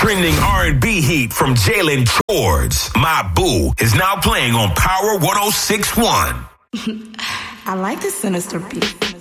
Trending R&B heat from Jalen George. My Boo is now playing on Power 106.1. I like the sinister beat.